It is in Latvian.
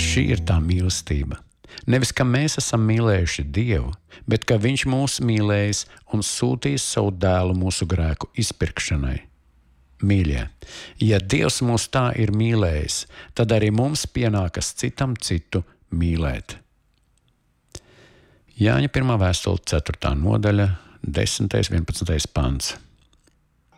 Šī ir tā mīlestība. Nevis, ka mēs esam mīlējuši Dievu, bet ka Viņš mūs mīlējis un sūtījis savu dēlu mūsu grēku izpirkšanai. Mīļie, ja Dievs mūs tā ir mīlējis, tad arī mums pienākas citam citu mīlēt. Jāņa 1. vēstule 4. nodaļa, 10. 11. pants.